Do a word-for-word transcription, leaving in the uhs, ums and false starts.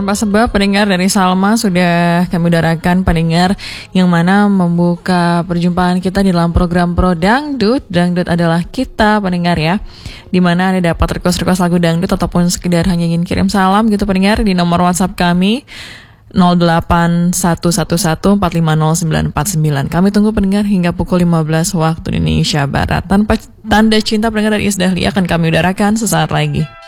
Tanpa sebab pendengar dari Salma sudah kami udarakan pendengar yang mana membuka perjumpaan kita di dalam program Pro Dangdut. Dangdut adalah kita pendengar ya, dimana Anda dapat request-request lagu dangdut ataupun sekedar hanya ingin kirim salam gitu pendengar di nomor WhatsApp kami nol delapan satu satu satu empat lima nol sembilan empat sembilan. Kami tunggu pendengar hingga pukul lima belas waktu Indonesia Barat. Tanpa tanda cinta pendengar dari Isdahlia akan kami udarakan sesaat lagi.